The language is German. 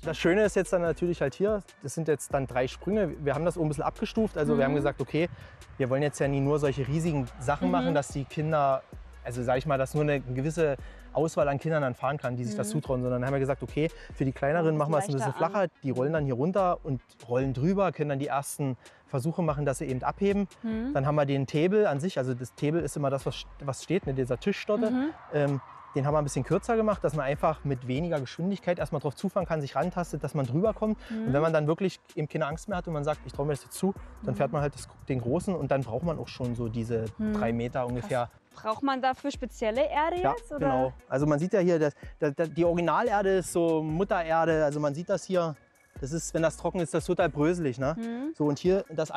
Das Schöne ist jetzt dann natürlich halt hier, das sind jetzt dann 3 Sprünge. Wir haben das oben ein bisschen abgestuft. Also wir haben gesagt, okay, wir wollen jetzt ja nie nur solche riesigen Sachen machen, dass die Kinder, also sage ich mal, dass nur eine gewisse Auswahl an Kindern dann fahren kann, die sich das zutrauen. Sondern dann haben wir gesagt, okay, für die Kleineren machen wir es ein bisschen flacher. Die rollen dann hier runter und rollen drüber, können dann die ersten Versuche machen, dass sie eben abheben. Dann haben wir den Table an sich, also das Table ist immer das, was steht, ne, dieser Tischstotte. Den haben wir ein bisschen kürzer gemacht, dass man einfach mit weniger Geschwindigkeit erstmal drauf zufahren kann, sich rantastet, dass man drüber kommt. Und wenn man dann wirklich eben keine Angst mehr hat und man sagt, ich traue mir das jetzt zu, dann fährt man halt den großen und dann braucht man auch schon so diese 3 Meter ungefähr. Braucht man dafür spezielle Erde jetzt? Oder? Genau. Also man sieht ja hier, die Originalerde ist so Muttererde, also man sieht das hier. Das ist, wenn das trocken ist, das total bröselig. Ne? So, und hier das